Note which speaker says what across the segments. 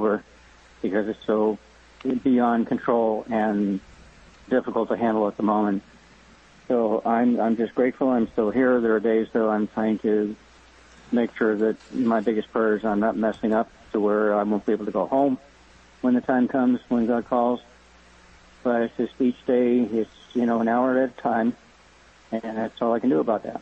Speaker 1: over because it's so beyond control and difficult to handle at the moment. So I'm just grateful I'm still here. There are days, though, I'm trying to make sure that my biggest prayer is I'm not messing up to where I won't be able to go home when the time comes, when God calls. But it's just each day, it's, an hour at a time, and that's all I can do about that.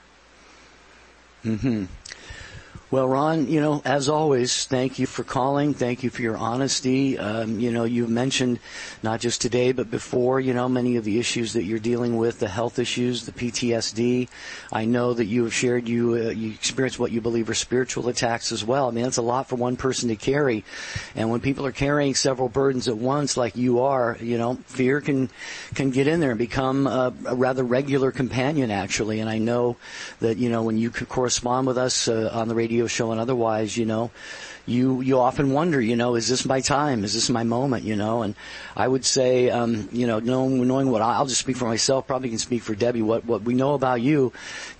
Speaker 2: Mm-hmm. Well, Ron, as always, thank you for calling. Thank you for your honesty. You've mentioned not just today, but before, many of the issues that you're dealing with, the health issues, the PTSD. I know that you have shared you experience what you believe are spiritual attacks as well. I mean, that's a lot for one person to carry. And when people are carrying several burdens at once, like you are, fear can get in there and become a rather regular companion, actually. And I know that, when you correspond with us on the radio show and otherwise, you often wonder, is this my time? Is this my moment? And I would say, knowing what I'll just speak for myself, probably can speak for Debbie, what we know about you,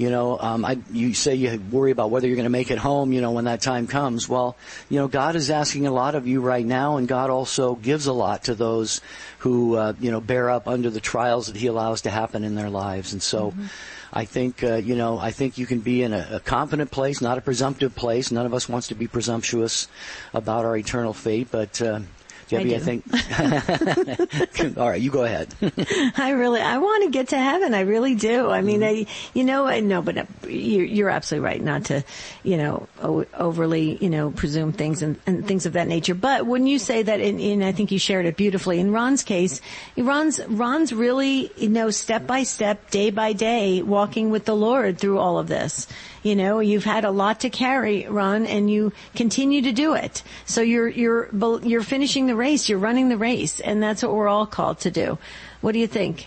Speaker 2: you say you worry about whether you're going to make it home, when that time comes. Well, God is asking a lot of you right now, and God also gives a lot to those who, bear up under the trials that He allows to happen in their lives. And so, I think you can be in a confident place, not a presumptive place. None of us wants to be presumptuous about our eternal fate, but Debbie, I think. All right, you go ahead.
Speaker 3: I want to get to heaven. I really do. I mean, but you're absolutely right not to, overly, presume things and things of that nature. But when you say that, I think you shared it beautifully. In Ron's case, Ron's really, step by step, day by day, walking with the Lord through all of this. You've had a lot to carry, Ron, and you continue to do it. So you're finishing the race, you're running the race, and that's what we're all called to do. What do you think?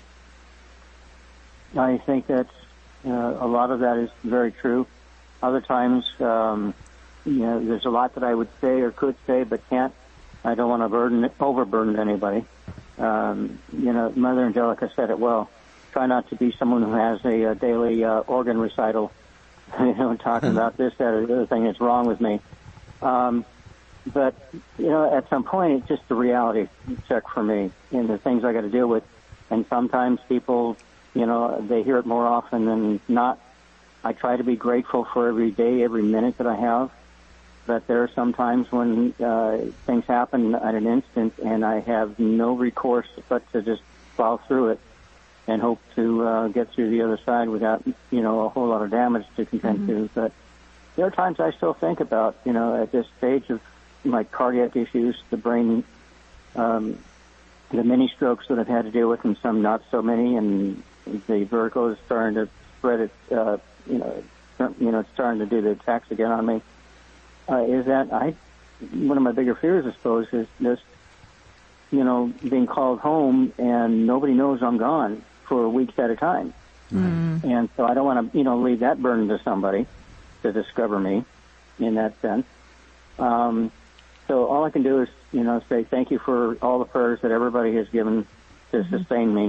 Speaker 1: I think that's a lot of that is very true. Other times, there's a lot that I would say or could say but can't. I don't want to overburden anybody. Mother Angelica said it well. Try not to be someone who has a daily organ recital. Talking about this, that, or the other thing that's wrong with me. But, at some point, it's just a reality check for me and the things I got to deal with. And sometimes people, they hear it more often than not. I try to be grateful for every day, every minute that I have. But there are some times when things happen at an instant and I have no recourse but to just plow through it and hope to get through the other side without, a whole lot of damage to contend to. But there are times I still think about, at this stage of my cardiac issues, the brain, the many strokes that I've had to deal with and some not so many, and the vertigo is starting to spread its, it's starting to do the attacks again on me, is that one of my bigger fears, I suppose, is just, being called home and nobody knows I'm gone for weeks at a time. And so I don't want to, leave that burden to somebody to discover me in that sense. So all I can do is, say thank you for all the prayers that everybody has given to sustain me.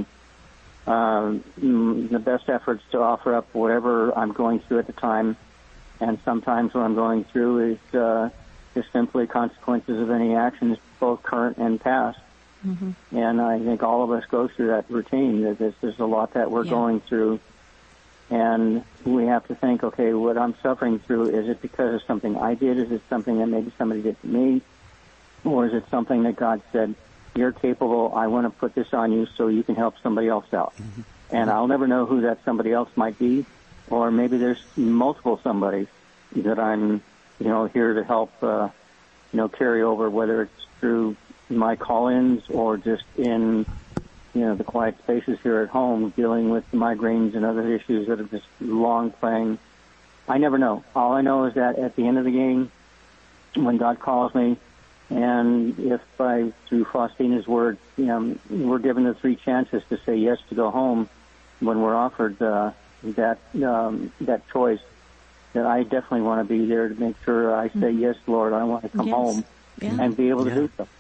Speaker 1: The best efforts to offer up whatever I'm going through at the time. And sometimes what I'm going through is just simply consequences of any actions, both current and past. And I think all of us go through that routine. There's a lot that we're going through. And we have to think, okay, what I'm suffering through, is it because of something I did? Is it something that maybe somebody did to me? Or is it something that God said, you're capable, I want to put this on you so you can help somebody else out? And I'll never know who that somebody else might be. Or maybe there's multiple somebodies that I'm, here to help, carry over, whether it's through my call-ins or just in, the quiet spaces here at home, dealing with migraines and other issues that are just long playing. I never know. All I know is that at the end of the game, when God calls me, and if through Faustina's words, we're given the 3 chances to say yes to go home, when we're offered that choice, that I definitely want to be there to make sure I say, yes, Lord, I want to come home and be able to do so.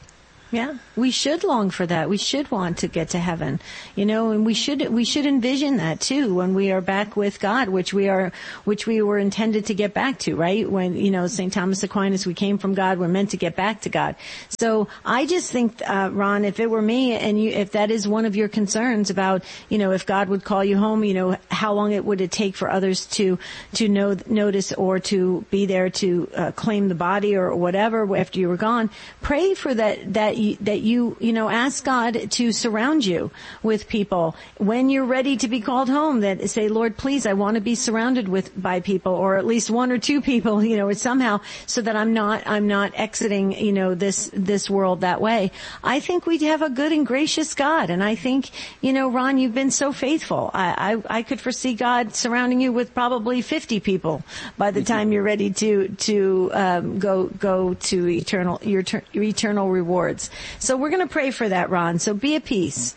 Speaker 3: Yeah, we should long for that. We should want to get to heaven, and we should envision that too when we are back with God, which we were intended to get back to, right? When, St. Thomas Aquinas, we came from God, we're meant to get back to God. So I just think, Ron, if it were me and if that is one of your concerns about, if God would call you home, how long would it take for others to notice or to be there to claim the body or whatever after you were gone, pray for that you ask God to surround you with people when you're ready to be called home, that say, Lord, please, I want to be surrounded by people, or at least one or two people, or somehow, so that I'm not exiting, this world that way. I think we have a good and gracious God, and I think, Ron, you've been so faithful. I could foresee God surrounding you with probably 50 people by the time you're ready to go to your eternal rewards. So we're going to pray for that, Ron. So be at peace.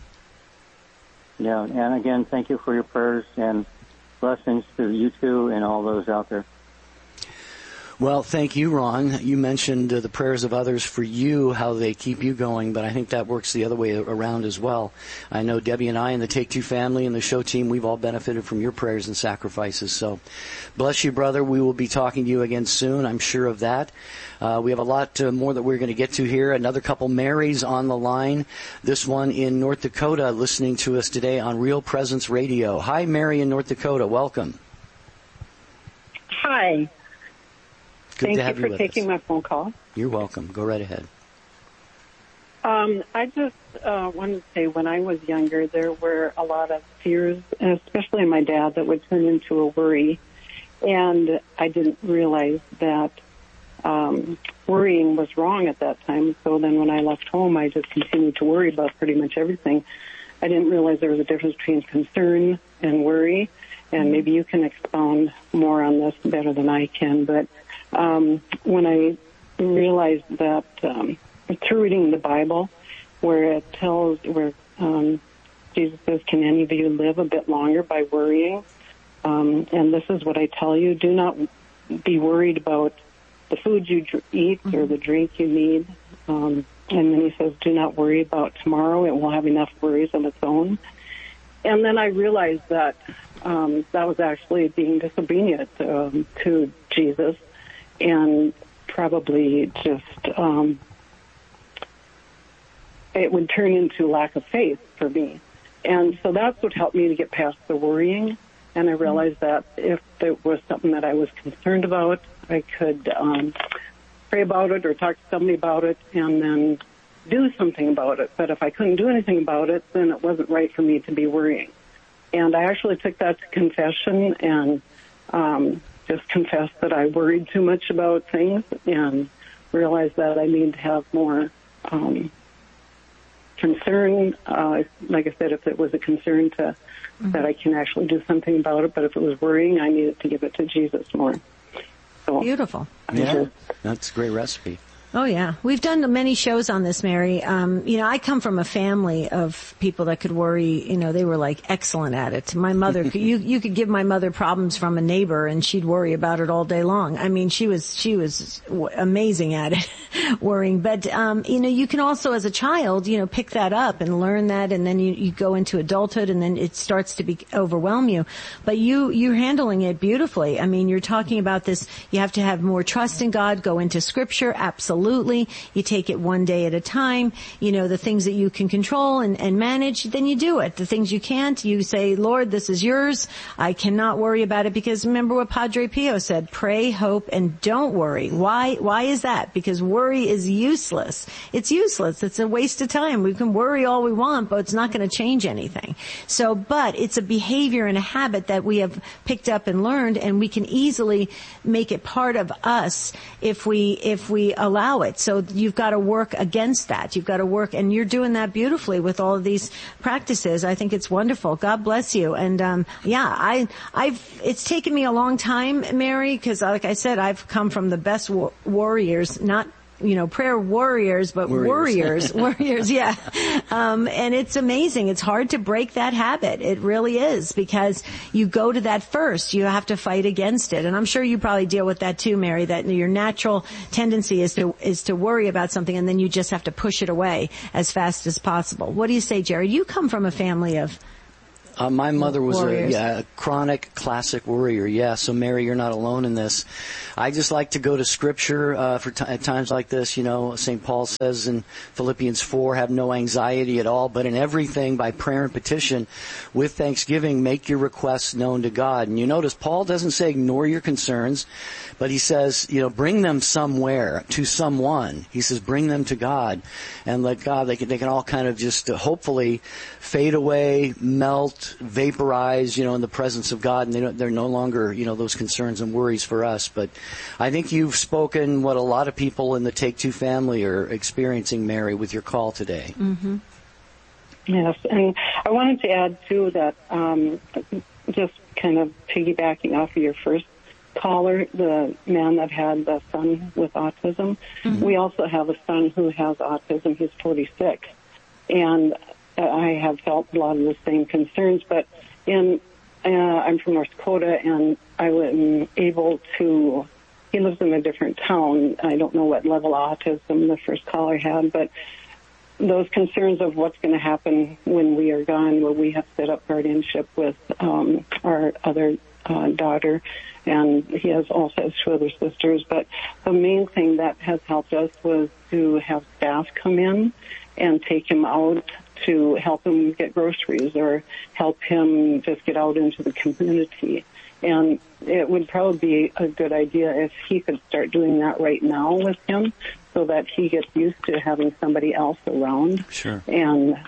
Speaker 1: Yeah, and again, thank you for your prayers, and blessings to you two and all those out there.
Speaker 2: Well, thank you, Ron. You mentioned the prayers of others for you, how they keep you going, but I think that works the other way around as well. I know Debbie and I and the Take Two family and the show team, we've all benefited from your prayers and sacrifices. So bless you, brother. We will be talking to you again soon, I'm sure of that. We have a lot more that we're going to get to here. Another couple Marys on the line. This one in North Dakota listening to us today on Real Presence Radio. Hi, Mary in North Dakota. Welcome.
Speaker 4: Hi.
Speaker 2: Good to have
Speaker 4: you for taking my phone call.
Speaker 2: You're welcome. Go right ahead.
Speaker 4: I just wanted to say, when I was younger, there were a lot of fears, especially in my dad, that would turn into a worry. And I didn't realize that worrying was wrong at that time. So then when I left home, I just continued to worry about pretty much everything. I didn't realize there was a difference between concern and worry. And maybe you can expound more on this better than I can. But when I realized that through reading the Bible, where Jesus says, "Can any of you live a bit longer by worrying?" And this is what I tell you: do not be worried about the food you eat or the drink you need. And then he says, "Do not worry about tomorrow; it will have enough worries of its own." And then I realized that that was actually being disobedient to Jesus. And probably just it would turn into lack of faith for me. And so that's what helped me to get past the worrying. And I realized that if there was something that I was concerned about, I could pray about it or talk to somebody about it and then do something about it. But if I couldn't do anything about it, then it wasn't right for me to be worrying. And I actually took that to confession and just confessed that I worried too much about things and realized that I need to have more concern. Like I said, if it was a concern that I can actually do something about it, but if it was worrying, I needed to give it to Jesus more. So,
Speaker 3: beautiful.
Speaker 2: Yeah, that's a great recipe.
Speaker 3: Oh, yeah. We've done many shows on this, Mary. I come from a family of people that could worry. They were like excellent at it. My mother, you could give my mother problems from a neighbor and she'd worry about it all day long. I mean, she was amazing at it, worrying. But, you can also as a child, pick that up and learn that, and then you go into adulthood and then it starts to overwhelm you. But you're handling it beautifully. I mean, you're talking about this, you have to have more trust in God, go into scripture, absolutely. You take it one day at a time. The things that you can control and manage, then you do it. The things you can't, you say, Lord, this is yours. I cannot worry about it, because remember what Padre Pio said, pray, hope, and don't worry. Why is that? Because worry is useless. It's useless. It's a waste of time. We can worry all we want, but it's not going to change anything. So, but it's a behavior and a habit that we have picked up and learned, and we can easily make it part of us if we allow it. So you've got to work against that. You've got to work, and you're doing that beautifully with all of these practices. I think it's wonderful. God bless you. And it's taken me a long time, Mary, because like I said, I've come from the best warriors, not prayer warriors, but warriors, yeah. And it's amazing. It's hard to break that habit. It really is, because you go to that first. You have to fight against it. And I'm sure you probably deal with that too, Mary, that your natural tendency is to worry about something, and then you just have to push it away as fast as possible. What do you say, Jerry? You come from a family of
Speaker 2: my mother was
Speaker 3: warriors.
Speaker 2: a chronic classic worrier. Yeah, so Mary, you're not alone in this. I just like to go to Scripture at times like this. St. Paul says in Philippians 4, have no anxiety at all, but in everything by prayer and petition, with thanksgiving, make your requests known to God. And you notice Paul doesn't say ignore your concerns, but he says, bring them somewhere, to someone. He says bring them to God, and let God, they can all kind of just hopefully fade away, melt, vaporize, in the presence of God, and they're no longer, those concerns and worries for us. But I think you've spoken what a lot of people in the Take Two family are experiencing, Mary, with your call today.
Speaker 3: Mm-hmm.
Speaker 4: Yes, and I wanted to add, too, that just kind of piggybacking off of your first caller, the man that had the son with autism, we also have a son who has autism. He's 46, and I have felt a lot of the same concerns, but I'm from North Dakota, and I was able to, he lives in a different town. I don't know what level of autism the first caller had, but those concerns of what's going to happen when we are gone, where we have set up guardianship with our other daughter, and he also has 2 other sisters. But the main thing that has helped us was to have staff come in and take him out to help him get groceries or help him just get out into the community. And it would probably be a good idea if he could start doing that right now with him, so that he gets used to having somebody else around.
Speaker 2: Sure.
Speaker 4: And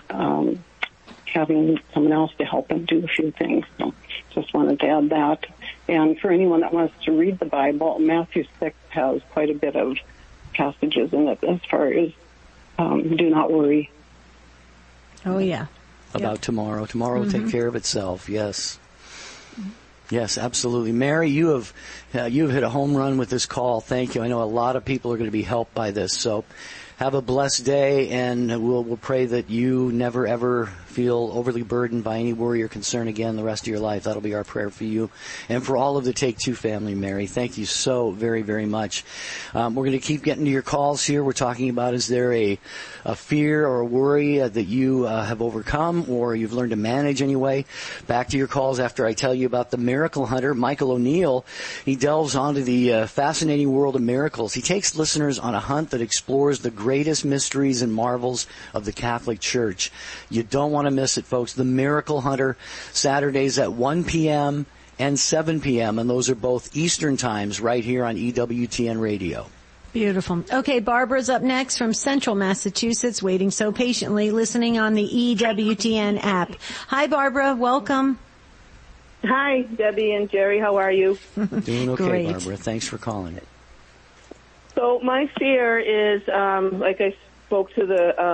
Speaker 4: having someone else to help him do a few things. So just wanted to add that. And for anyone that wants to read the Bible, Matthew 6 has quite a bit of passages in it as far as do not worry.
Speaker 3: Oh, yeah.
Speaker 2: About tomorrow. Tomorrow will take care of itself. Yes. Yes, absolutely. Mary, you've hit a home run with this call. Thank you. I know a lot of people are going to be helped by this. So have a blessed day, and we'll pray that you never, ever feel overly burdened by any worry or concern again the rest of your life. That'll be our prayer for you and for all of the Take Two family, Mary. Thank you so very, very much. We're going to keep getting to your calls here. We're talking about, is there a fear or a worry that you have overcome or you've learned to manage anyway? Back to your calls after I tell you about the miracle hunter, Michael O'Neill. He delves onto the fascinating world of miracles. He takes listeners on a hunt that explores the greatest mysteries and marvels of the Catholic Church. You don't want to miss it, folks. The Miracle Hunter, Saturdays at 1 p.m. and 7 p.m., and those are both Eastern times right here on EWTN Radio.
Speaker 3: Beautiful. Okay, Barbara's up next from Central Massachusetts, waiting so patiently, listening on the EWTN app. Hi, Barbara. Welcome.
Speaker 5: Hi, Debbie and Jerry. How are you?
Speaker 2: Doing okay,
Speaker 3: Great.
Speaker 2: Barbara. Thanks for calling.
Speaker 5: So my fear is, like I spoke to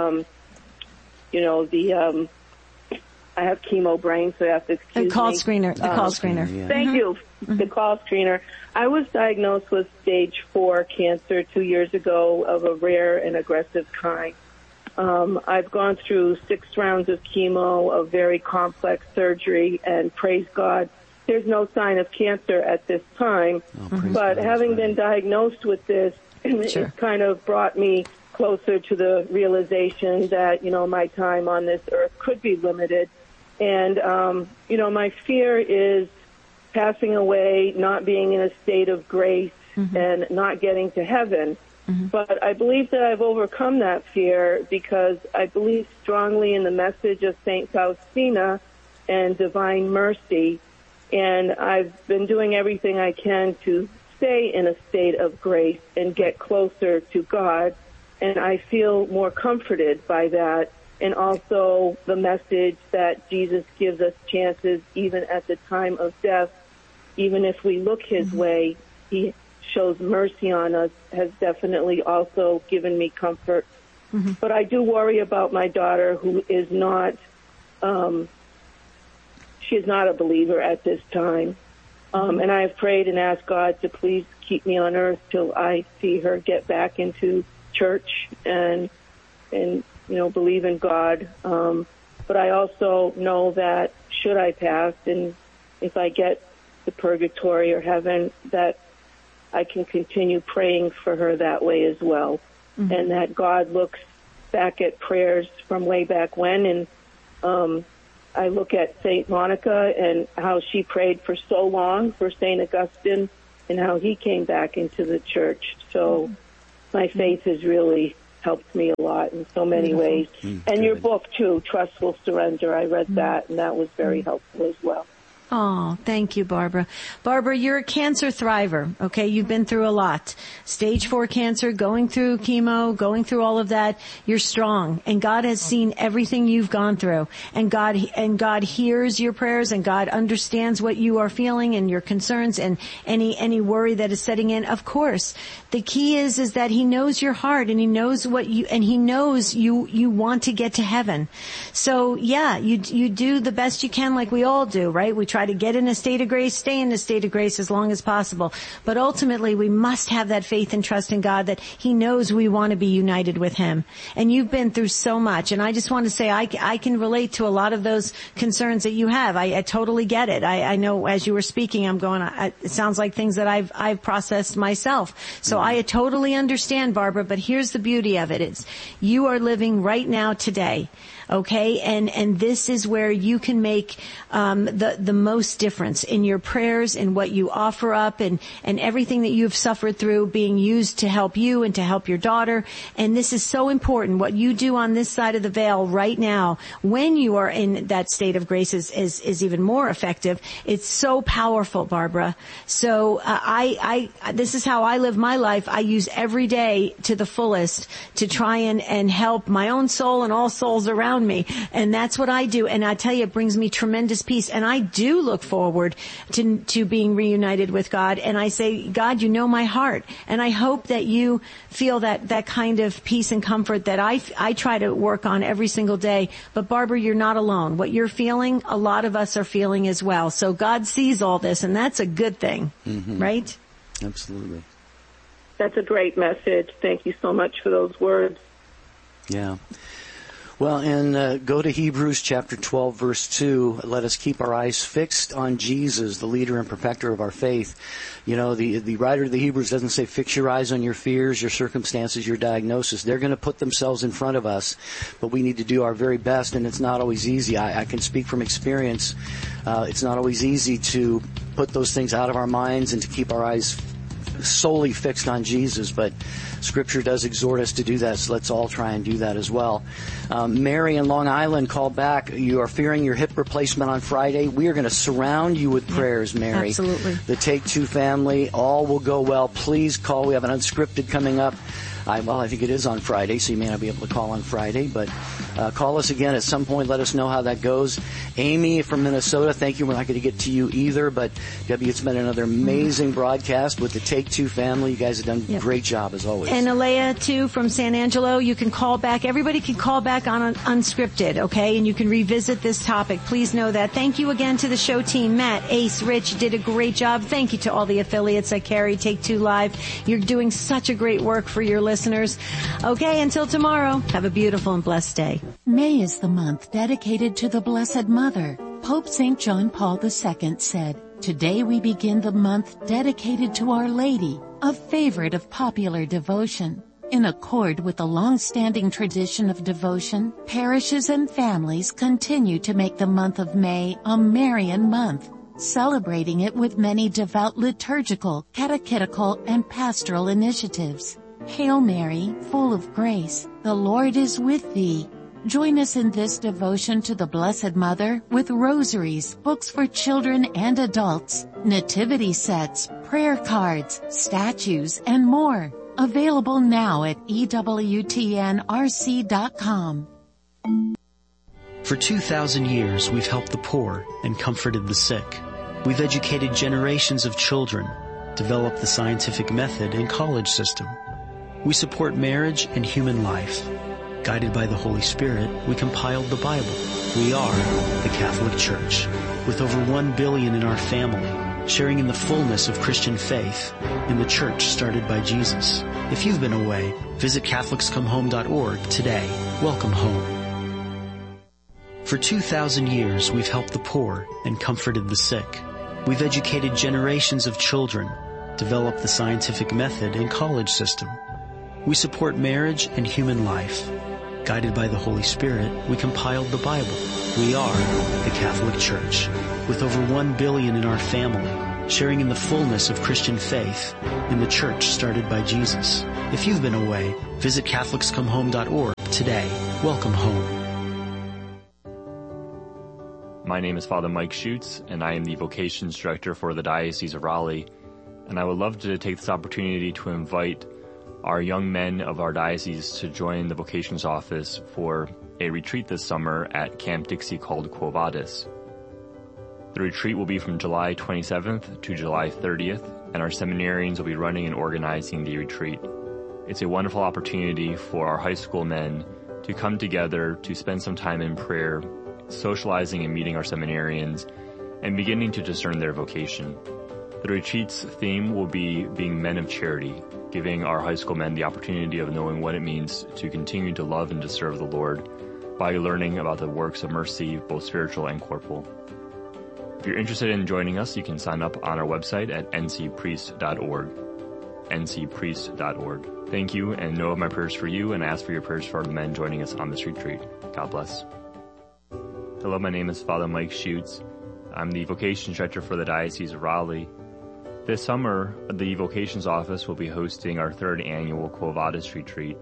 Speaker 5: I have chemo brain, so I have to excuse me.
Speaker 3: The call screener.
Speaker 2: Yeah.
Speaker 5: Thank you. The call screener. I was diagnosed with stage 4 cancer 2 years ago of a rare and aggressive kind. I've gone through 6 rounds of chemo, of very complex surgery, and praise God, there's no sign of cancer at this time. But having been diagnosed with this, it kind of brought me closer to the realization that, my time on this earth could be limited. And, my fear is passing away, not being in a state of grace, and not getting to heaven. But I believe that I've overcome that fear because I believe strongly in the message of St. Faustina and divine mercy. And I've been doing everything I can to stay in a state of grace and get closer to God. And I feel more comforted by that. And also the message that Jesus gives us chances even at the time of death. Even if we look his way, he shows mercy on us, has definitely also given me comfort. But I do worry about my daughter, who is not, she is not a believer at this time. And I have prayed and asked God to please keep me on earth till I see her get back into church and believe in God. But I also know that should I pass, and if I get to purgatory or heaven, that I can continue praying for her that way as well. Mm-hmm. And that God looks back at prayers from way back when, and I look at St. Monica and how she prayed for so long for St. Augustine and how he came back into the church. So my faith has really helped me a lot in so many ways. And your book, too, Trustful Surrender, I read that, and that was very helpful as well.
Speaker 3: Oh, thank you, Barbara. Barbara, you're a cancer thriver, okay? You've been through a lot. Stage 4 cancer, going through chemo, going through all of that. You're strong, and God has seen everything you've gone through. And God hears your prayers, and God understands what you are feeling and your concerns and any worry that is setting in. Of course, the key is that He knows your heart, and He knows He knows you want to get to heaven. So yeah, you do the best you can, like we all do, right? We try to get in a state of grace, stay in a state of grace as long as possible. But ultimately, we must have that faith and trust in God that He knows we want to be united with Him. And you've been through so much. And I just want to say I can relate to a lot of those concerns that you have. I totally get it. I know as you were speaking, I'm going, it sounds like things that I've processed myself. So I totally understand, Barbara, but here's the beauty of it. It's you are living right now today. Okay, and this is where you can make the most difference in your prayers and what you offer up and everything that you've suffered through being used to help you and to help your daughter. And this is so important. What you do on this side of the veil right now, when you are in that state of grace, is even more effective. It's so powerful, Barbara. So I this is how I live my life. I use every day to the fullest to try and help my own soul and all souls around me. And that's what I do. And I tell you, it brings me tremendous peace. And I do look forward to being reunited with God. And I say, God, you know my heart. And I hope that you feel that kind of peace and comfort that I try to work on every single day. But Barbara, you're not alone. What you're feeling, a lot of us are feeling as well. So God sees all this, and that's a good thing, right?
Speaker 2: Absolutely.
Speaker 5: That's a great message. Thank you so much for those words.
Speaker 2: Yeah. Well, and go to Hebrews chapter 12, verse 2. Let us keep our eyes fixed on Jesus, the leader and perfecter of our faith. You know, the writer of the Hebrews doesn't say fix your eyes on your fears, your circumstances, your diagnosis. They're going to put themselves in front of us, but we need to do our very best, and it's not always easy. I can speak from experience. It's not always easy to put those things out of our minds and to keep our eyes solely fixed on Jesus, but Scripture does exhort us to do that, so let's all try and do that as well. Mary in Long Island called back. You are fearing your hip replacement on Friday. We are going to surround you with prayers, Mary.
Speaker 3: Absolutely.
Speaker 2: The Take Two family, all will go well. Please call. We have an unscripted coming up. I think it is on Friday, so you may not be able to call on Friday, but call us again at some point. Let us know how that goes. Amy from Minnesota, thank you. We're not going to get to you either, but Debbie, it's been another amazing broadcast with the Take Two family. You guys have done a great job, as always.
Speaker 3: And Alea, too, from San Angelo, you can call back. Everybody can call back on Unscripted, okay? And you can revisit this topic. Please know that. Thank you again to the show team. Matt, Ace, Rich did a great job. Thank you to all the affiliates that carry Take Two Live. You're doing such a great work for your listeners. Okay, until tomorrow, have a beautiful and blessed day.
Speaker 6: May is the month dedicated to the Blessed Mother. Pope St. John Paul II said, "Today we begin the month dedicated to Our Lady, a favorite of popular devotion." In accord with the long-standing tradition of devotion, parishes and families continue to make the month of May a Marian month, celebrating it with many devout liturgical, catechetical, and pastoral initiatives. Hail Mary, full of grace, the Lord is with thee. Join us in this devotion to the Blessed Mother with rosaries, books for children and adults, nativity sets, prayer cards, statues, and more. Available now at EWTNRC.com.
Speaker 7: For 2,000 years, we've helped the poor and comforted the sick. We've educated generations of children, developed the scientific method and college system. We support marriage and human life. Guided by the Holy Spirit, we compiled the Bible. We are the Catholic Church. With over 1 billion in our family, sharing in the fullness of Christian faith in the church started by Jesus. If you've been away, visit CatholicsComeHome.org today. Welcome home. For 2,000 years, we've helped the poor and comforted the sick. We've educated generations of children, developed the scientific method and college system. We support marriage and human life. Guided by the Holy Spirit, we compiled the Bible. We are the Catholic Church, with over 1 billion in our family, sharing in the fullness of Christian faith in the church started by Jesus. If you've been away, visit CatholicsComeHome.org today. Welcome home.
Speaker 8: My name is Father Mike Schutz, and I am the Vocations Director for the Diocese of Raleigh. And I would love to take this opportunity to invite our young men of our diocese to join the Vocations Office for a retreat this summer at Camp Dixie called Quo Vadis. The retreat will be from July 27th to July 30th, and our seminarians will be running and organizing the retreat. It's a wonderful opportunity for our high school men to come together to spend some time in prayer, socializing and meeting our seminarians, and beginning to discern their vocation. The retreat's theme will be being men of charity, giving our high school men the opportunity of knowing what it means to continue to love and to serve the Lord by learning about the works of mercy, both spiritual and corporal. If you're interested in joining us, you can sign up on our website at ncpriest.org. ncpriest.org. Thank you, and know of my prayers for you, and ask for your prayers for the men joining us on this retreat. God bless. Hello, my name is Father Mike Schutz. I'm the Vocations Director for the Diocese of Raleigh. This summer, the Vocations Office will be hosting our 3rd annual Quo Vadis retreat.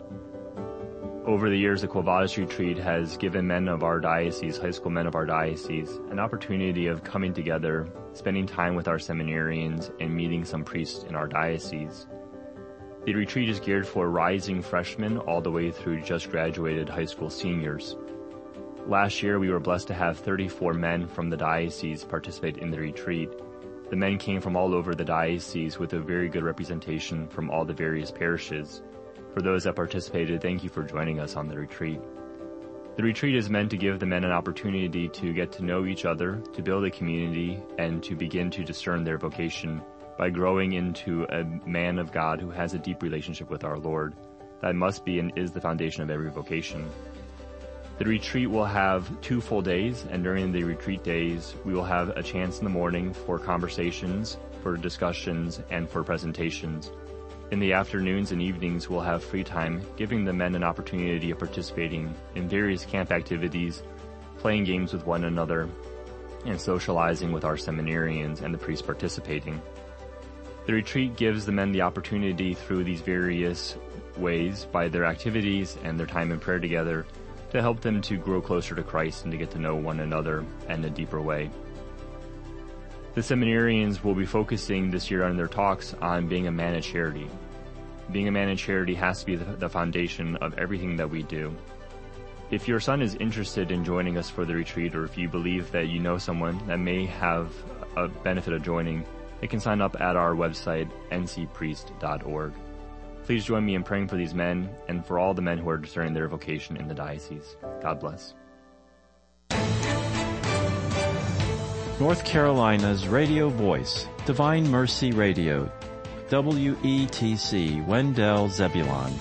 Speaker 8: Over the years, the Quo Vadis retreat has given men of our diocese, high school men of our diocese, an opportunity of coming together, spending time with our seminarians, and meeting some priests in our diocese. The retreat is geared for rising freshmen all the way through just graduated high school seniors. Last year, we were blessed to have 34 men from the diocese participate in the retreat. The men came from all over the diocese with a very good representation from all the various parishes. For those that participated, thank you for joining us on the retreat. The retreat is meant to give the men an opportunity to get to know each other, to build a community, and to begin to discern their vocation by growing into a man of God who has a deep relationship with our Lord. That must be and is the foundation of every vocation. The retreat will have 2 full days, and during the retreat days, we will have a chance in the morning for conversations, for discussions, and for presentations. In the afternoons and evenings, we'll have free time, giving the men an opportunity of participating in various camp activities, playing games with one another, and socializing with our seminarians and the priests participating. The retreat gives the men the opportunity through these various ways, by their activities and their time in prayer together, to help them to grow closer to Christ and to get to know one another in a deeper way. The seminarians will be focusing this year on their talks on being a man of charity. Being a man of charity has to be the foundation of everything that we do. If your son is interested in joining us for the retreat, or if you believe that you know someone that may have a benefit of joining, they can sign up at our website, ncpriest.org. Please join me in praying for these men and for all the men who are discerning their vocation in the diocese. God bless.
Speaker 9: North Carolina's radio voice, Divine Mercy Radio, WETC, Wendell Zebulon.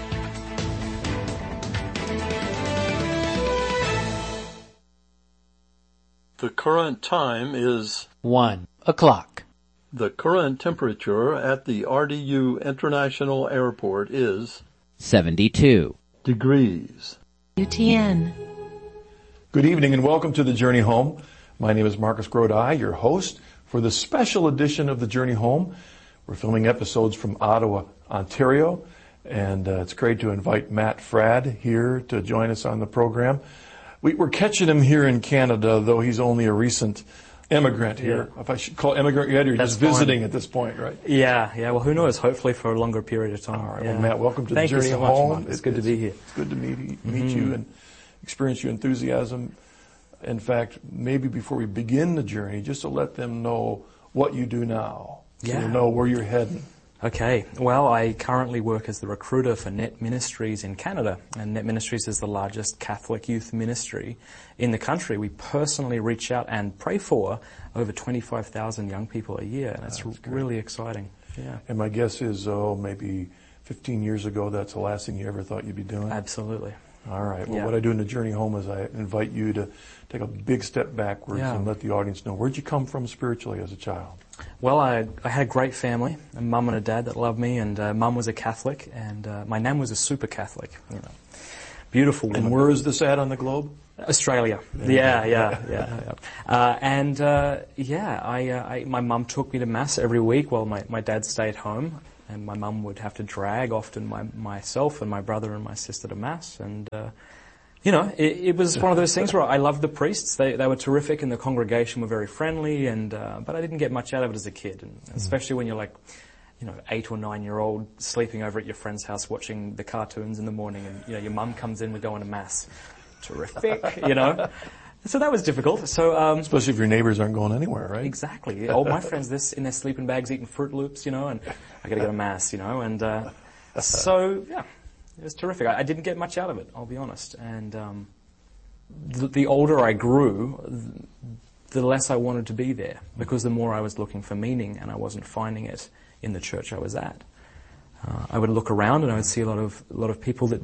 Speaker 10: The current time is
Speaker 11: 1 o'clock.
Speaker 10: The current temperature at the RDU International Airport is
Speaker 11: 72
Speaker 10: degrees.
Speaker 6: UTN.
Speaker 12: Good evening and welcome to The Journey Home. My name is Marcus Grodi, your host for the special edition of The Journey Home. We're filming episodes from Ottawa, Ontario, and it's great to invite Matt Fradd here to join us on the program. We're catching him here in Canada, though he's only a recent immigrant here. Yeah. If I should call immigrant yet, or you're just visiting at this point, right?
Speaker 13: Yeah. Well, who knows? Hopefully for a longer period of time.
Speaker 12: All right. Yeah. Well, Matt, welcome to The Journey Home.
Speaker 13: Thank you so much, it's good to be here.
Speaker 12: It's good to meet you and experience your enthusiasm. In fact, maybe before we begin the journey, just to let them know what you do now. So you know where you're heading.
Speaker 13: Okay, well, I currently work as the recruiter for Net Ministries in Canada, and Net Ministries is the largest Catholic youth ministry in the country. We personally reach out and pray for over 25,000 young people a year, and it's really exciting. Yeah.
Speaker 12: And my guess is, maybe 15 years ago, that's the last thing you ever thought you'd be doing?
Speaker 13: Absolutely.
Speaker 12: All right. Well, what I do in the Journey Home is I invite you to take a big step backwards and let the audience know, where'd you come from spiritually as a child?
Speaker 13: Well, I had a great family, a mum and a dad that loved me, and mum was a Catholic, and my nan was a super Catholic. Beautiful woman.
Speaker 12: And where is this at on the globe?
Speaker 13: Australia. My mum took me to Mass every week while my dad stayed home. And my mum would have to drag often myself and my brother and my sister to Mass. And, it was one of those things where I loved the priests. They were terrific and the congregation were very friendly, but I didn't get much out of it as a kid. And especially when you're 8 or 9 year old sleeping over at your friend's house watching the cartoons in the morning and, your mum comes in, we're going to Mass. Terrific, So that was difficult. So,
Speaker 12: especially if your neighbors aren't going anywhere, right?
Speaker 13: Exactly. All my friends, in their sleeping bags eating Fruit Loops, and I got to go to Mass, and so yeah, it was terrific. I didn't get much out of it, I'll be honest. And the older I grew, the less I wanted to be there, because the more I was looking for meaning, and I wasn't finding it in the church I was at. I would look around and I would see a lot of people that.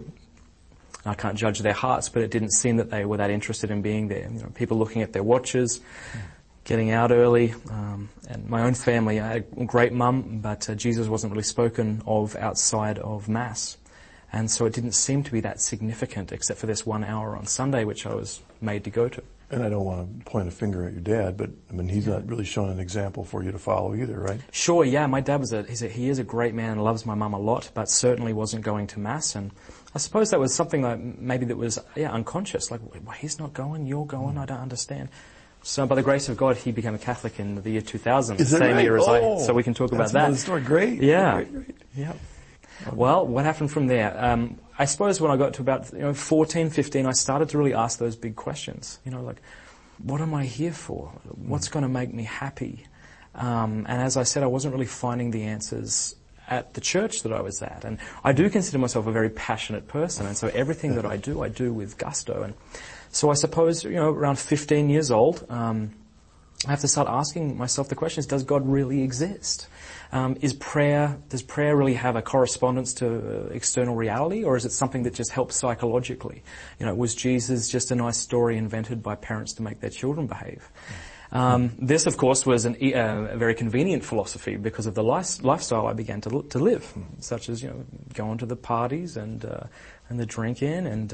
Speaker 13: I can't judge their hearts, but it didn't seem that they were that interested in being there. People looking at their watches, getting out early, and my own family. I had a great mum, but Jesus wasn't really spoken of outside of Mass. And so it didn't seem to be that significant, except for this 1 hour on Sunday, which I was made to go to.
Speaker 12: And I don't want to point a finger at your dad, but he's not really shown an example for you to follow either, right?
Speaker 13: Sure, yeah. My dad he is a great man and loves my mum a lot, but certainly wasn't going to Mass. And I suppose that was something that was unconscious. Like, well, he's not going, you're going, I don't understand. So by the grace of God, he became a Catholic in the year 2000, the same year as I. So we can talk about that.
Speaker 12: That's another story. Great.
Speaker 13: Yeah.
Speaker 12: Great.
Speaker 13: Yeah. Well, what happened from there? I suppose when I got to about 14, 15, I started to really ask those big questions. What am I here for? What's going to make me happy? And as I said, I wasn't really finding the answers at the church that I was at. And I do consider myself a very passionate person, and so everything that I do with gusto. And so I suppose, around 15 years old, I have to start asking myself the questions, does God really exist? Does prayer really have a correspondence to external reality, or is it something that just helps psychologically? Was Jesus just a nice story invented by parents to make their children behave? This, of course, was a very convenient philosophy because of the lifestyle I began to live, such as going to the parties and the drinking, and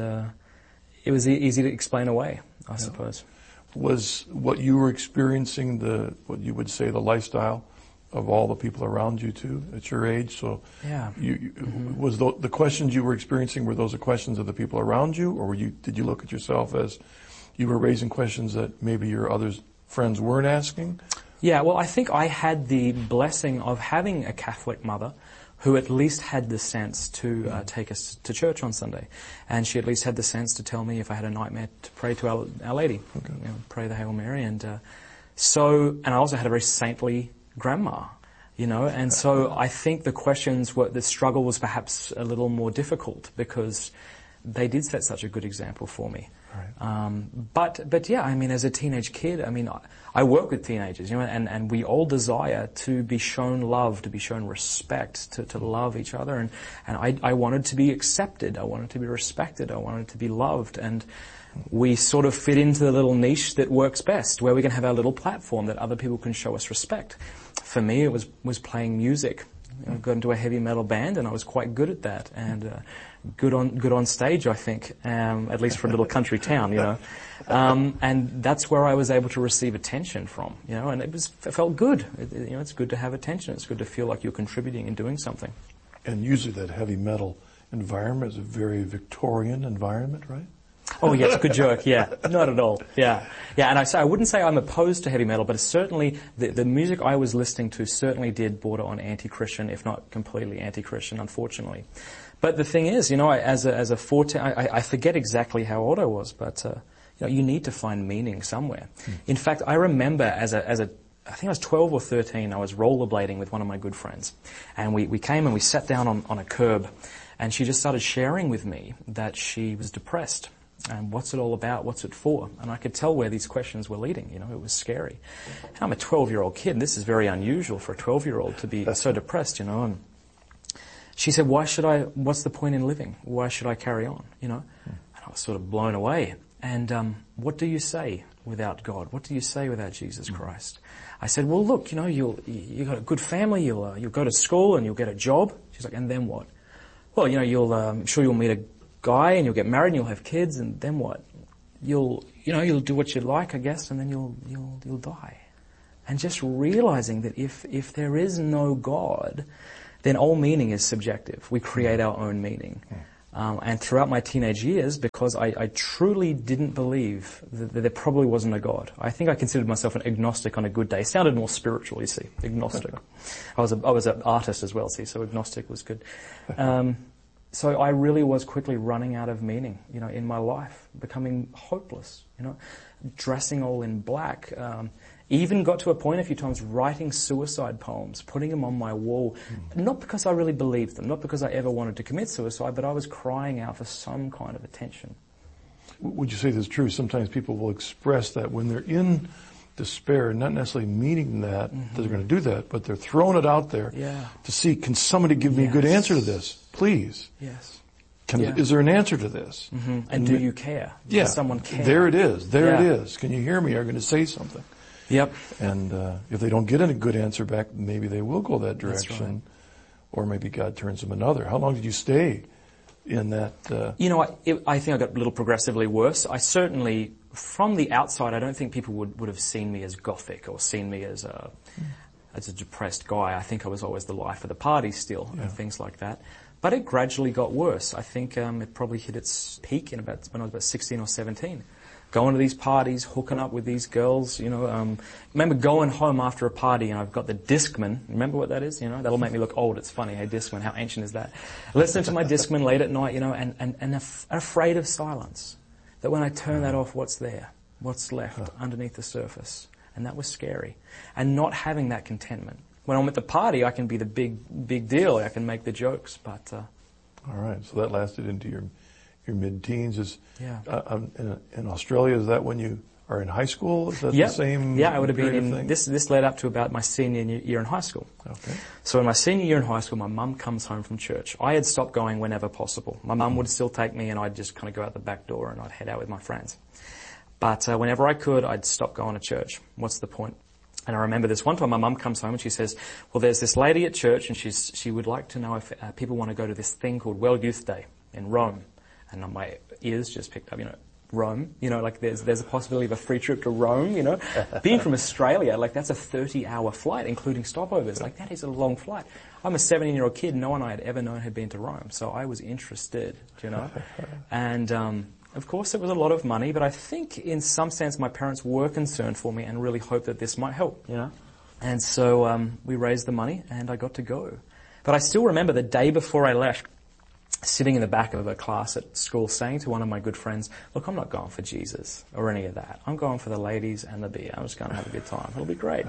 Speaker 13: it was easy to explain away, I suppose.
Speaker 12: Was what you were experiencing what you would say the lifestyle of all the people around you too at your age? So
Speaker 13: yeah,
Speaker 12: was the questions you were experiencing, were those the questions of the people around you, or did you look at yourself as you were raising questions that maybe your friends weren't asking?
Speaker 13: Yeah, well, I think I had the blessing of having a Catholic mother who at least had the sense to take us to church on Sunday. And she at least had the sense to tell me if I had a nightmare to pray to Our Lady, pray the Hail Mary. And I also had a very saintly grandma, and so I think the struggle was perhaps a little more difficult because they did set such a good example for me.
Speaker 12: Right.
Speaker 13: But yeah, as a teenage kid, I work with teenagers, and we all desire to be shown love, to be shown respect, to love each other, and I wanted to be accepted, I wanted to be respected, I wanted to be loved, and we sort of fit into the little niche that works best, where we can have our little platform that other people can show us respect. For me, it was playing music. I got into a heavy metal band, and I was quite good at that, and good on stage, I think, at least for a little country town, and that's where I was able to receive attention from, and it felt good. It's good to have attention. It's good to feel like you're contributing and doing something.
Speaker 12: And usually that heavy metal environment is a very Victorian environment, right?
Speaker 13: Oh yes, good joke. Yeah, not at all. Yeah. And I wouldn't say I'm opposed to heavy metal, but certainly the music I was listening to certainly did border on anti-Christian, if not completely anti-Christian, unfortunately. But the thing is, as a 14, I forget exactly how old I was, but you need to find meaning somewhere. In fact, I remember as a I think I was 12 or 13, I was rollerblading with one of my good friends. And we came and we sat down on a curb, and she just started sharing with me that she was depressed. And what's it all about? What's it for? And I could tell where these questions were leading. It was scary. And I'm a 12-year-old kid, and this is very unusual for a 12-year-old to be so depressed, And she said, what's the point in living? Why should I carry on? And I was sort of blown away. And what do you say without God? What do you say without Jesus Christ? I said, well, look, you got a good family, you'll go to school and you'll get a job. She's like, and then what? Well, I'm sure you'll meet a guy and you'll get married and you'll have kids, and then what? You'll do what you like, I guess, and then you'll die. And just realizing that if there is no God, then all meaning is subjective. We create our own meaning. And throughout my teenage years, because I truly didn't believe that there probably wasn't a God. I think I considered myself an agnostic on a good day. It sounded more spiritual, you see, agnostic. I was an artist as well, see, so agnostic was good. So I really was quickly running out of meaning, in my life, becoming hopeless, dressing all in black. Even got to a point a few times writing suicide poems, putting them on my wall, not because I really believed them, not because I ever wanted to commit suicide, but I was crying out for some kind of attention.
Speaker 12: Would you say this is true? Sometimes people will express that when they're in despair, not necessarily meaning that they're going to do that, but they're throwing it out there to see, can somebody give me a good answer to this? Please.
Speaker 13: Yes.
Speaker 12: Is there an answer to this?
Speaker 13: And do you care?
Speaker 12: Yeah.
Speaker 13: Does someone care?
Speaker 12: There it is. There it is. Can you hear me? Are you going to say something?
Speaker 13: Yep.
Speaker 12: And if they don't get a good answer back, maybe they will go that direction.
Speaker 13: That's right.
Speaker 12: Or maybe God turns them another. How long did you stay in that?
Speaker 13: I think I got a little progressively worse. I certainly, from the outside, I don't think people would have seen me as gothic or seen me as a depressed guy. I think I was always the life of the party still and things like that. But it gradually got worse. I think it probably hit its peak when I was about 16 or 17. Going to these parties, hooking up with these girls, remember going home after a party and I've got the Discman. Remember what that is? That'll make me look old. It's funny. Hey, Discman, how ancient is that? Listening to my Discman late at night, and afraid of silence. That when I turn that off, what's there? What's left underneath the surface? And that was scary. And not having that contentment. When I'm at the party, I can be the big deal. I can make the jokes, but...
Speaker 12: All right. So that lasted into your mid-teens. In Australia, is that when you are in high school? Is that the same?
Speaker 13: Yeah, I would have been in this led up to about my senior year in high school.
Speaker 12: Okay.
Speaker 13: So in my senior year in high school, my mum comes home from church. I had stopped going whenever possible. My mum would still take me, and I'd just kind of go out the back door and I'd head out with my friends. But whenever I could, I'd stop going to church. What's the point? And I remember this one time my mum comes home and she says, well, there's this lady at church and she would like to know if people want to go to this thing called World Youth Day in Rome. And my ears just picked up, Rome, there's a possibility of a free trip to Rome, Being from Australia, that's a 30-hour flight, including stopovers. That is a long flight. I'm a 17-year-old kid. No one I had ever known had been to Rome. So I was interested, And, of course, it was a lot of money, but I think in some sense my parents were concerned for me and really hoped that this might help, And so we raised the money and I got to go. But I still remember the day before I left, sitting in the back of a class at school saying to one of my good friends, look, I'm not going for Jesus or any of that. I'm going for the ladies and the beer. I'm just going to have a good time. It'll be great.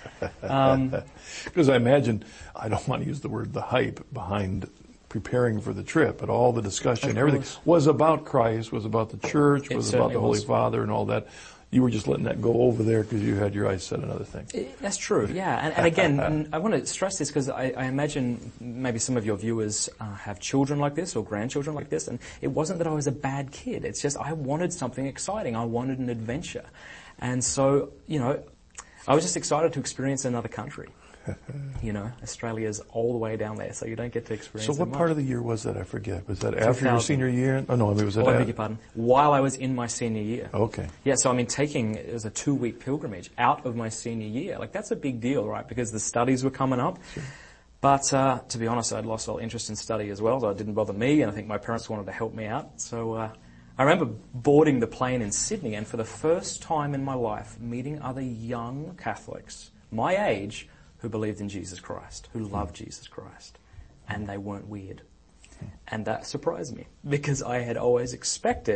Speaker 12: Because I imagine, I don't want to use the word the hype behind preparing for the trip, but all the discussion, everything was about Christ, was about the church, was about the Holy Father and all that. You were just letting that go over there because you had your eyes set on other things.
Speaker 13: That's true, yeah. And again, I want to stress this because I imagine maybe some of your viewers have children like this or grandchildren like this, and it wasn't that I was a bad kid. It's just I wanted something exciting. I wanted an adventure. And so, I was just excited to experience another country. Australia's all the way down there, so you don't get to experience it.
Speaker 12: So what part of the year was that? I forget. Was that after your senior year? Oh, no, was that
Speaker 13: I beg your pardon. While I was in my senior year.
Speaker 12: Okay.
Speaker 13: Yeah, so it was a 2-week pilgrimage out of my senior year. That's a big deal, right? Because the studies were coming up.
Speaker 12: Sure.
Speaker 13: But to be honest, I'd lost all interest in study as well, so it didn't bother me, and I think my parents wanted to help me out. So I remember boarding the plane in Sydney, and for the first time in my life, meeting other young Catholics, my age, who believed in Jesus Christ, who loved Jesus Christ, and they weren't weird. And that surprised me, because I had always expected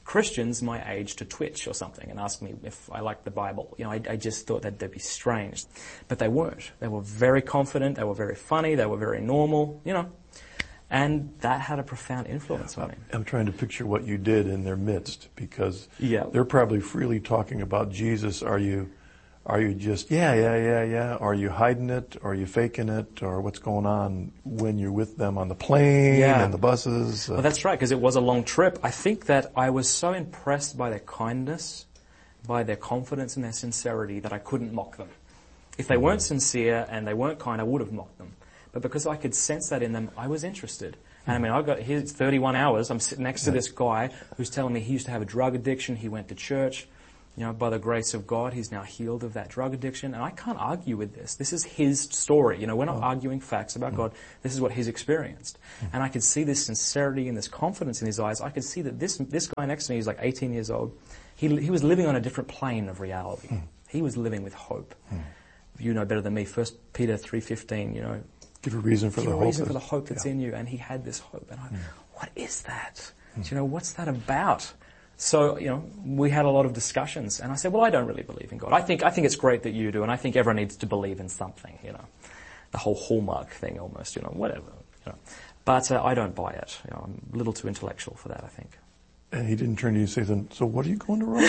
Speaker 13: Christians my age to Twitch or something and ask me if I like the Bible. I just thought that they'd be strange. But they weren't. They were very confident, they were very funny, they were very normal, And that had a profound influence on me.
Speaker 12: I'm trying to picture what you did in their midst, because they're probably freely talking about Jesus. Are you just, yeah? Are you hiding it? Are you faking it? Or what's going on when you're with them on the plane and the buses?
Speaker 13: Well, that's right, because it was a long trip. I think that I was so impressed by their kindness, by their confidence and their sincerity, that I couldn't mock them. If they weren't sincere and they weren't kind, I would have mocked them. But because I could sense that in them, I was interested. And I got here 31 hours. I'm sitting next to this guy who's telling me he used to have a drug addiction. He went to church. By the grace of God, he's now healed of that drug addiction. And I can't argue with this. This is his story. We're not arguing facts about God. This is what he's experienced. And I could see this sincerity and this confidence in his eyes. I could see that this guy next to me, he's like 18 years old. He was living on a different plane of reality. He was living with hope. You know better than me. 1 Peter 3:15,
Speaker 12: Give a reason for
Speaker 13: the hope that's in you. And he had this hope. And what is that? What's that about? So, we had a lot of discussions. And I said, well, I don't really believe in God. I think it's great that you do. And I think everyone needs to believe in something, the whole Hallmark thing almost, whatever. But I don't buy it. I'm a little too intellectual for that, I think.
Speaker 12: And he didn't turn to you and say, then, so what are you going to Rome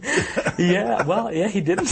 Speaker 12: for?
Speaker 13: He didn't.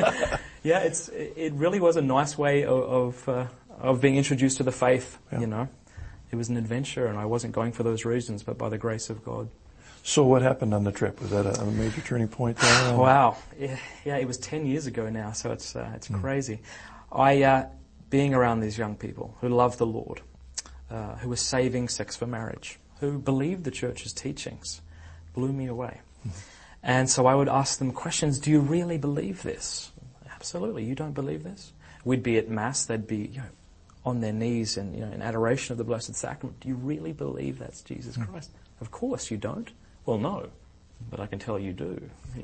Speaker 13: It really was a nice way of being introduced to the faith, It was an adventure, and I wasn't going for those reasons, but by the grace of God.
Speaker 12: So what happened on the trip? Was that a major turning point there?
Speaker 13: Wow. Yeah, it was 10 years ago now, so it's crazy. Being around these young people who love the Lord, who were saving sex for marriage, who believed the church's teachings, blew me away. And so I would ask them questions. Do you really believe this? Absolutely. You don't believe this? We'd be at Mass. They'd be on their knees and in adoration of the Blessed Sacrament. Do you really believe that's Jesus Christ? Of course you don't. Well, no. But I can tell you do.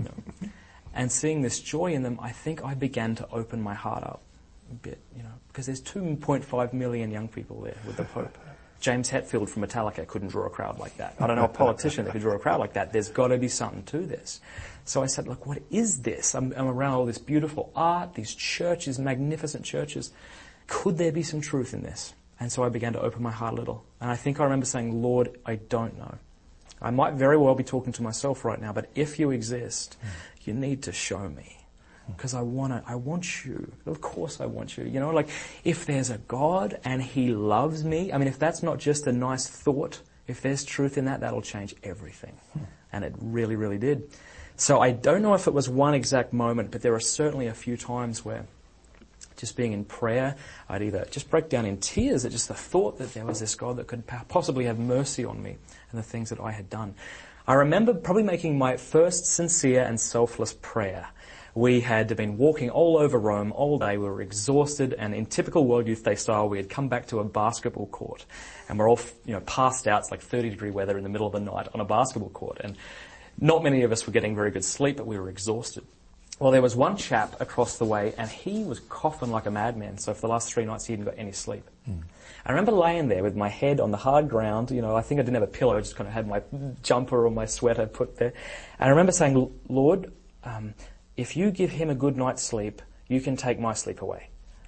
Speaker 13: And seeing this joy in them, I think I began to open my heart up a bit, because there's 2.5 million young people there with the Pope. James Hetfield from Metallica couldn't draw a crowd like that. I don't know a politician that could draw a crowd like that. There's got to be something to this. So I said, look, what is this? I'm around all this beautiful art, these churches, magnificent churches. Could there be some truth in this? And so I began to open my heart a little. And I think I remember saying, Lord, I don't know. I might very well be talking to myself right now, but if you exist, you need to show me. Because I want you. Of course I want you. If there's a God and he loves me, if that's not just a nice thought, if there's truth in that, that'll change everything. And it really, really did. So I don't know if it was one exact moment, but there are certainly a few times where just being in prayer, I'd either just break down in tears at just the thought that there was this God that could possibly have mercy on me and the things that I had done. I remember probably making my first sincere and selfless prayer. We had been walking all over Rome all day. We were exhausted, and in typical World Youth Day style, we had come back to a basketball court. And we're all, passed out. It's like 30-degree weather in the middle of the night on a basketball court. And not many of us were getting very good sleep, but we were exhausted. Well, there was one chap across the way, and he was coughing like a madman. So for the last 3 nights, he hadn't got any sleep. I remember laying there with my head on the hard ground. I think I didn't have a pillow. I just kind of had my jumper or my sweater put there. And I remember saying, Lord, if you give him a good night's sleep, you can take my sleep away.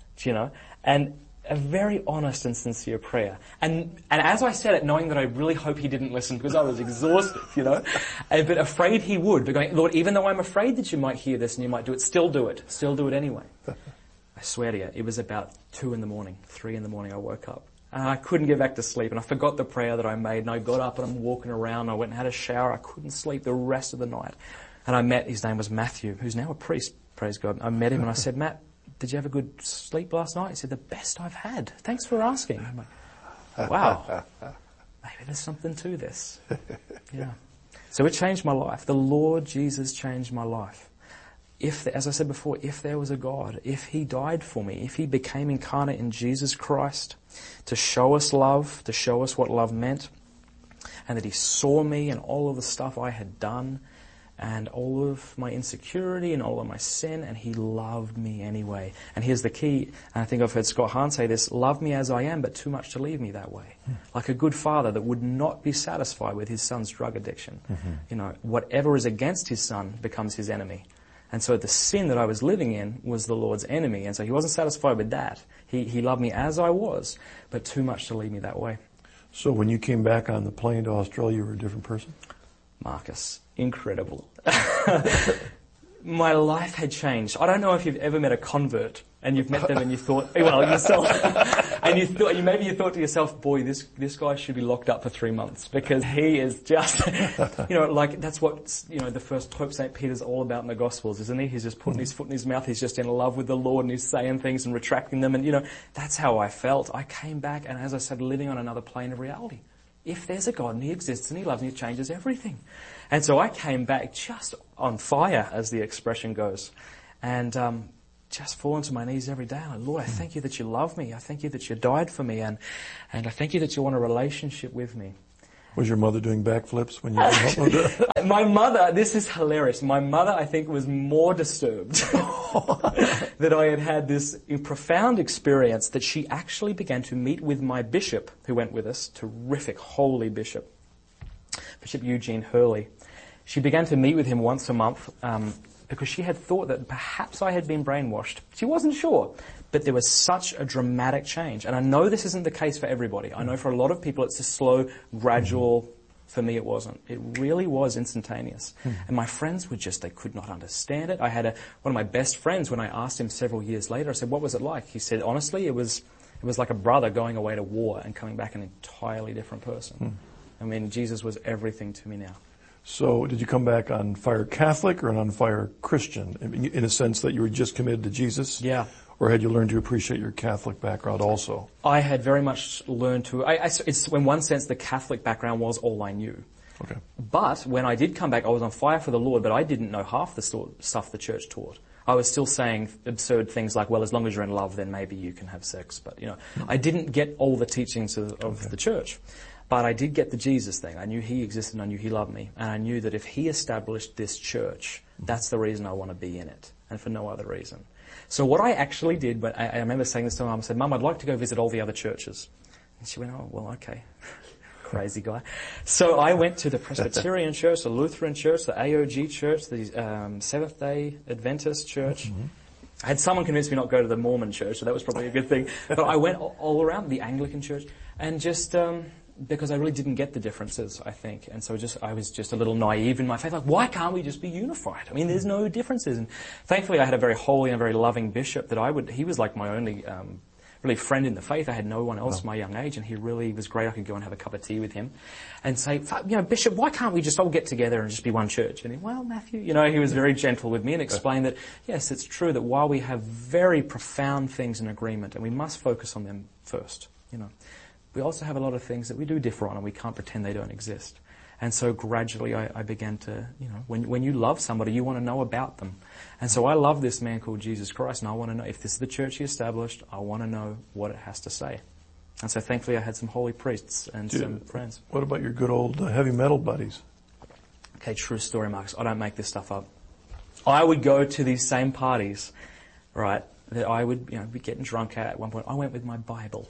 Speaker 13: And a very honest and sincere prayer. And as I said it, knowing that I really hope he didn't listen because I was exhausted, but afraid he would. But going, Lord, even though I'm afraid that you might hear this and you might do it, still do it. Still do it anyway. I swear to you, it was about 2 a.m, 3 a.m, I woke up. And I couldn't get back to sleep, and I forgot the prayer that I made, and I got up and I'm walking around, I went and had a shower, I couldn't sleep the rest of the night. And I met, his name was Matthew, who's now a priest, praise God. I met him and I said, Matt, did you have a good sleep last night? He said, the best I've had. Thanks for asking. I'm like, wow, maybe there's something to this. Yeah. So it changed my life. The Lord Jesus changed my life. As I said before, if there was a God, if he died for me, if he became incarnate in Jesus Christ to show us love, to show us what love meant, and that he saw me and all of the stuff I had done, and all of my insecurity and all of my sin, and he loved me anyway. And here's the key, and I think I've heard Scott Hahn say this: love me as I am, but too much to leave me that way. Like a good father that would not be satisfied with his son's drug addiction. You know, whatever is against his son becomes his enemy. And so the sin that I was living in was the Lord's enemy, and so he wasn't satisfied with that. He loved me as I was, but too much to leave me that way.
Speaker 12: So when you came back on the plane to Australia, you were a different person?
Speaker 13: Marcus, incredible. My life had changed. I don't know if you've ever met a convert and you've met them and you thought, well, yourself, and maybe you thought to yourself, boy, this guy should be locked up for 3 months because he is just, like that's what, the first Pope St. Peter's all about in the Gospels, isn't he? He's just putting his foot in his mouth. He's just in love with the Lord and he's saying things and retracting them. And, that's how I felt. I came back and, as I said, living on another plane of reality. If there's a God and he exists and he loves me, it changes everything. And so I came back just on fire, as the expression goes, and just fall into my knees every day. And Lord, I thank you that you love me. I thank you that you died for me, and I thank you that you want a relationship with me.
Speaker 12: Was your mother doing backflips when you came home?
Speaker 13: My mother, this is hilarious. My mother, I think, was more disturbed that I had had this profound experience that she actually began to meet with my bishop, who went with us, terrific, holy bishop, Bishop Eugene Hurley. She began to meet with him once a month because she had thought that perhaps I had been brainwashed. She wasn't sure. But there was such a dramatic change. And I know this isn't the case for everybody. I know for a lot of people it's a slow, gradual. For me it wasn't. It really was instantaneous. And my friends they could not understand it. I had one of my best friends, when I asked him several years later, I said, what was it like? He said, honestly, it was like a brother going away to war and coming back an entirely different person. I mean, Jesus was everything to me now.
Speaker 12: So did you come back on fire Catholic or on fire Christian, in a sense that you were just committed to Jesus?
Speaker 13: Yeah.
Speaker 12: Or had you learned to appreciate your Catholic background also?
Speaker 13: I had very much learned to. It's in one sense the Catholic background was all I knew.
Speaker 12: Okay.
Speaker 13: But when I did come back, I was on fire for the Lord, but I didn't know half the stuff the church taught. I was still saying absurd things like, well, as long as you're in love, then maybe you can have sex. But, I didn't get all the teachings of the church. But I did get the Jesus thing. I knew he existed, I knew he loved me. And I knew that if he established this church, that's the reason I want to be in it, and for no other reason. So what I actually did, but I remember saying this to Mum, I said, Mum, I'd like to go visit all the other churches. And she went, oh, well, okay. Crazy guy. So I went to the Presbyterian Church, the Lutheran Church, the AOG Church, the Seventh-day Adventist Church. I had someone convince me not to go to the Mormon Church, so that was probably a good thing. But I went all around the Anglican Church, and just because I really didn't get the differences, I think. And so I was just a little naive in my faith. Like, why can't we just be unified? I mean, there's no differences. And thankfully I had a very holy and very loving bishop that he was like my only really friend in the faith. I had no one else my young age, and he really was great. I could go and have a cup of tea with him and say, Bishop, why can't we just all get together and just be one church? And he, well, Matthew, he was very gentle with me and explained that, yes, it's true that while we have very profound things in agreement, and we must focus on them first, we also have a lot of things that we do differ on, and we can't pretend they don't exist. And so gradually I began to, when you love somebody, you want to know about them. And so I love this man called Jesus Christ, and I want to know, if this is the church he established, I want to know what it has to say. And so thankfully I had some holy priests and some friends.
Speaker 12: What about your good old heavy metal buddies?
Speaker 13: Okay, true story, Marcus. I don't make this stuff up. I would go to these same parties, right, that I would, be getting drunk at one point. I went with my Bible.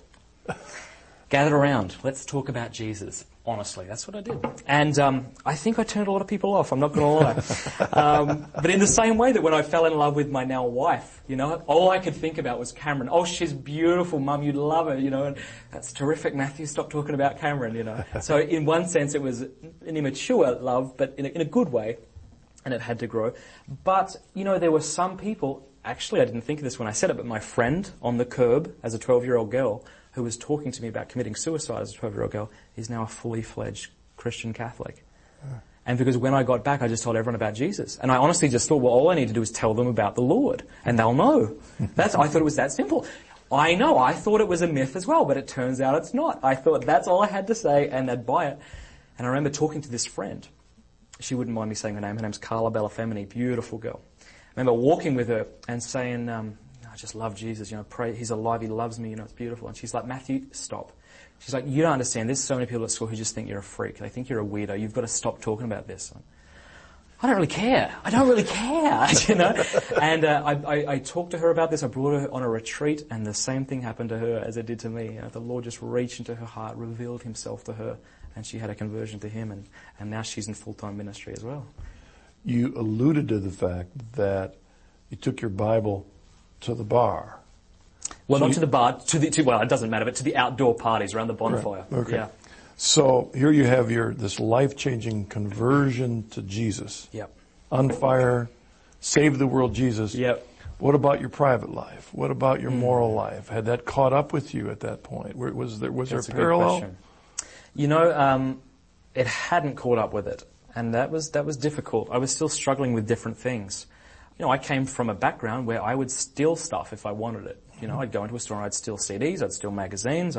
Speaker 13: Gathered around. Let's talk about Jesus. Honestly, that's what I did. And I think I turned a lot of people off, I'm not going to lie. But in the same way that when I fell in love with my now wife, all I could think about was Cameron. Oh, she's beautiful, Mum, you'd love her, and that's terrific, Matthew, stop talking about Cameron, So in one sense it was an immature love, but in a good way, and it had to grow. But, there were some people, actually I didn't think of this when I said it, but my friend on the curb as a 12-year-old girl, who was talking to me about committing suicide as a 12-year-old girl, is now a fully fledged Christian Catholic. And because when I got back, I just told everyone about Jesus. And I honestly just thought, well, all I need to do is tell them about the Lord, and they'll know. I thought it was that simple. I know, I thought it was a myth as well, but it turns out it's not. I thought that's all I had to say, and they'd buy it. And I remember talking to this friend. She wouldn't mind me saying her name. Her name's Carla Bellafemini, beautiful girl. I remember walking with her and saying, I just love Jesus, pray, he's alive, he loves me, it's beautiful. And she's like, Matthew, stop. She's like, you don't understand, there's so many people at school who just think you're a freak. They think you're a weirdo. You've got to stop talking about this. I don't really care. You know? And I talked to her about this. I brought her on a retreat, and the same thing happened to her as it did to me. You know, the Lord just reached into her heart, revealed himself to her, and she had a conversion to him, and now she's in full-time ministry as well.
Speaker 12: You alluded to the fact that you took your Bible to the bar.
Speaker 13: Well, so not to the bar, well, it doesn't matter, but to the outdoor parties around the bonfire.
Speaker 12: Right. Okay.
Speaker 13: Yeah.
Speaker 12: So here you have this life-changing conversion to Jesus.
Speaker 13: Yep.
Speaker 12: On fire, save the world Jesus.
Speaker 13: Yep.
Speaker 12: What about your private life? What about your moral life? Had that caught up with you at that point? Was there a parallel?
Speaker 13: Good question. You know, it hadn't caught up with it, and that was difficult. I was still struggling with different things. You know, I came from a background where I would steal stuff if I wanted it. You know, I'd go into a store and I'd steal CDs, I'd steal magazines,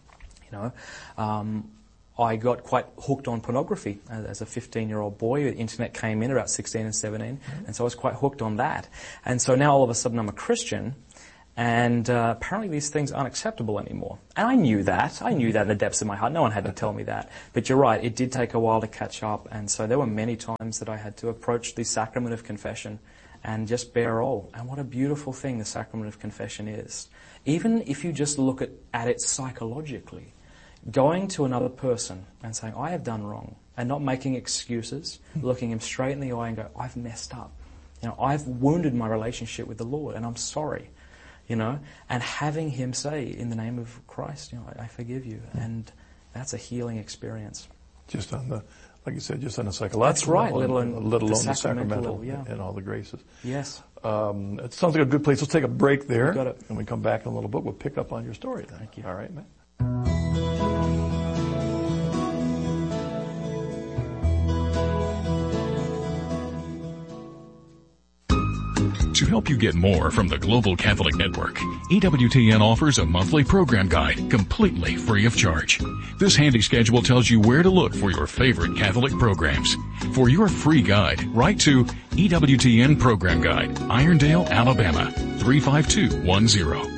Speaker 13: I got quite hooked on pornography as a 15-year-old boy. The internet came in about 16 and 17, and so I was quite hooked on that. And so now all of a sudden I'm a Christian, and apparently these things aren't acceptable anymore. And I knew that in the depths of my heart. No one had to tell me that. But you're right, it did take a while to catch up, and so there were many times that I had to approach the sacrament of confession and just bear all. And what a beautiful thing the sacrament of confession is. Even if you just look at it psychologically, going to another person and saying, I have done wrong, and not making excuses, looking him straight in the eye and go, I've messed up. You know, I've wounded my relationship with the Lord, and I'm sorry. You know, and having him say, in the name of Christ, you know, I forgive you. And that's a healing experience.
Speaker 12: Just on the, like you said, just on a psychological
Speaker 13: level.
Speaker 12: That's right, let alone the
Speaker 13: sacramental
Speaker 12: and all the graces.
Speaker 13: Yes.
Speaker 12: It sounds like a good place. Let's take a break there.
Speaker 13: Got it.
Speaker 12: And we come back in a little bit. We'll pick up on your story then.
Speaker 13: Thank you.
Speaker 12: All right, Matt.
Speaker 14: To help you get more from the Global Catholic Network, EWTN offers a monthly program guide completely free of charge. This handy schedule tells you where to look for your favorite Catholic programs. For your free guide, write to EWTN Program Guide, Irondale, Alabama, 35210.